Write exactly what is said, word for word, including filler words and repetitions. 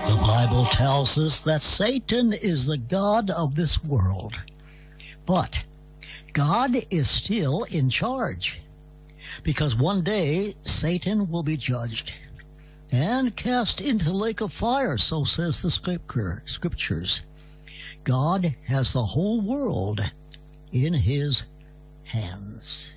The Bible tells us that Satan is the god of this world, but God is still in charge, because one day Satan will be judged and cast into the lake of fire, so says the scripture, scriptures. God has the whole world in his hands.